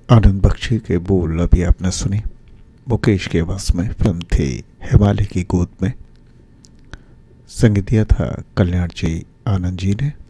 आनंद बख्शी के बोल अभी आपने सुनी। मुकेश के आवाज में फिल्म थी हिमालय की गोद में। संगीत दिया था कल्याण जी आनंद जी ने।